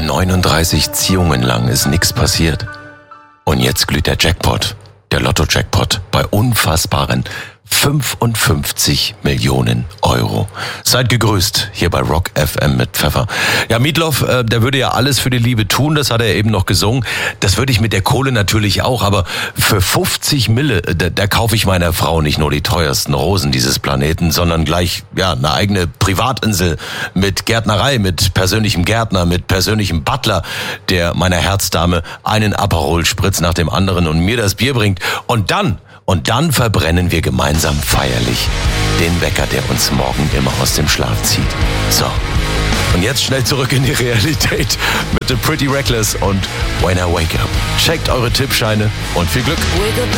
39 Ziehungen lang ist nichts passiert. Und jetzt glüht der Jackpot, der Lotto-Jackpot, bei unfassbaren 55 Millionen Euro. Seid gegrüßt hier bei Rock FM mit Pfeffer. Ja, Meatloaf, der würde ja alles für die Liebe tun, das hat er eben noch gesungen. Das würde ich mit der Kohle natürlich auch, aber für 50 Mille, da kaufe ich meiner Frau nicht nur die teuersten Rosen dieses Planeten, sondern gleich eine eigene Privatinsel mit Gärtnerei, mit persönlichem Gärtner, mit persönlichem Butler, der meiner Herzdame einen Aperol Spritz nach dem anderen und mir das Bier bringt. Und dann verbrennen wir gemeinsam feierlich den Wecker, der uns morgen immer aus dem Schlaf zieht. So, und jetzt schnell zurück in die Realität mit The Pretty Reckless und When I Wake Up. Checkt eure Tippscheine und viel Glück.